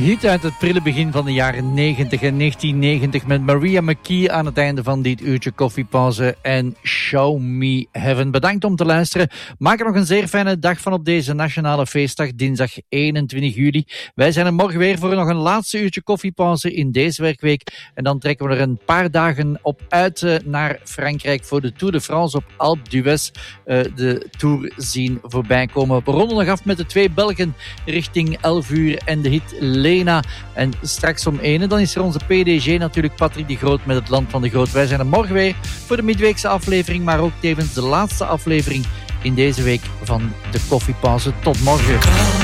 hit uit het prille begin van de jaren 90 en 1990 met Maria McKee aan het einde van dit uurtje koffiepauze en Show Me Heaven. Bedankt om te luisteren. Maak er nog een zeer fijne dag van op deze nationale feestdag, dinsdag 21 juli. Wij zijn er morgen weer voor nog een laatste uurtje koffiepauze in deze werkweek. En dan trekken we er een paar dagen op uit naar Frankrijk voor de Tour de France op Alpe d'Huez. De Tour zien voorbij komen. We ronden nog af met de 2 Belgen richting 11 uur en de hit Lena. En straks om 1 dan is er onze PDG natuurlijk, Patrick de Groot met het Land van de Groot. Wij zijn er morgen weer voor de midweekse aflevering, maar ook tevens de laatste aflevering in deze week van de koffiepauze. Tot morgen.